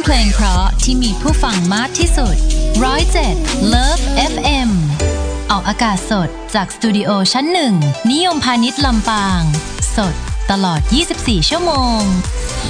เพลงเพราะที่มีผู้ฟังมากที่สุด107 Love FM ออกอากาศสดจากสตูดิโอชั้น1นิยมพาณิชย์ลำปางสดตลอด24ชั่วโมง